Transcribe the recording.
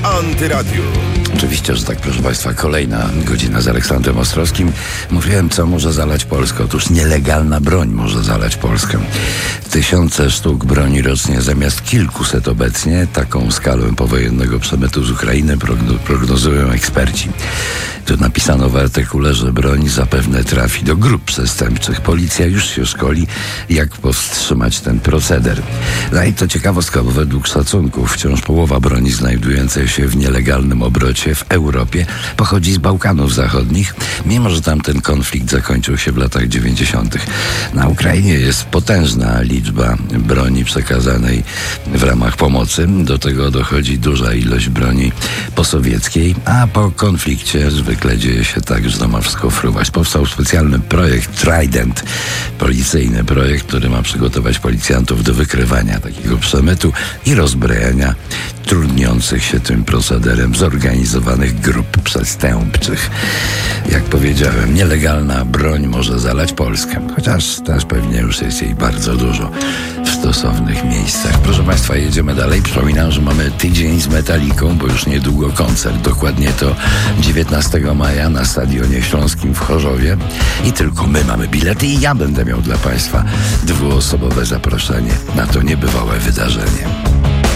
Antyradiu. Oczywiście, że tak, proszę Państwa, kolejna godzina z Aleksandrem Ostrowskim. Mówiłem, co może zalać Polskę. Otóż nielegalna broń może zalać Polskę. Tysiące sztuk broni rocznie zamiast kilkuset obecnie. Taką skalę powojennego przemytu z Ukrainy prognozują eksperci. Tu napisano w artykule, że broń zapewne trafi do grup przestępczych. Policja już się szkoli, jak powstrzymać ten proceder. No i to ciekawostka, bo według szacunków wciąż połowa broni znajdującej się w nielegalnym obrocie w Europie pochodzi z Bałkanów Zachodnich, mimo że tamten konflikt zakończył się w latach 90. Na Ukrainie jest potężna liczba broni przekazanej w ramach pomocy. Do tego dochodzi duża ilość broni posowieckiej, a po konflikcie zwykle dzieje się tak, że to ma wszystko fruwać. Powstał specjalny projekt Trident, policyjny projekt, który ma przygotować policjantów do wykrywania takiego przemytu i rozbrajania trudniących się tym procederem zorganizowanych grup przestępczych. Jak powiedziałem, nielegalna broń może zalać Polskę, chociaż też pewnie już jest jej bardzo dużo w stosownych miejscach. Proszę Państwa, jedziemy dalej. Przypominam, że mamy tydzień z Metaliką, bo już niedługo koncert. Dokładnie to 19 maja na Stadionie Śląskim w Chorzowie. I tylko my mamy bilety i ja będę miał dla Państwa dwuosobowe zaproszenie na to niebywałe wydarzenie.